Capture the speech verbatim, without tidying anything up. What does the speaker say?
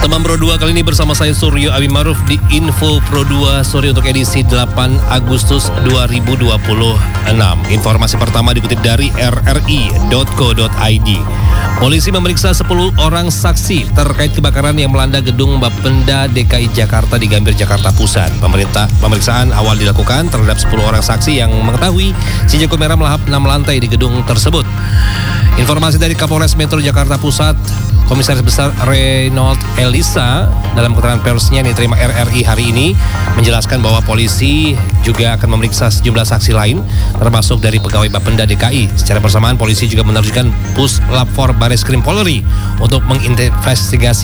Teman Pro dua kali ini bersama saya Suryo Abi Maruf di Info Pro dua sore untuk edisi delapan Agustus dua ribu dua puluh enam. Informasi pertama dikutip dari r r i dot co dot i d. Polisi memeriksa sepuluh orang saksi terkait kebakaran yang melanda gedung Bapenda D K I Jakarta di Gambir, Jakarta Pusat. Pemerintah pemeriksaan awal dilakukan terhadap sepuluh orang saksi yang mengetahui si jago merah melahap enam lantai di gedung tersebut. Informasi dari Kapolres Metro Jakarta Pusat, Komisaris Besar Reynold Elisa, dalam keterangan persnya yang diterima R R I hari ini menjelaskan bahwa polisi juga akan memeriksa sejumlah saksi lain termasuk dari pegawai Bapenda D K I. Secara bersamaan polisi juga menerjunkan Puslap empat Bareskrim Polri untuk menginvestigasi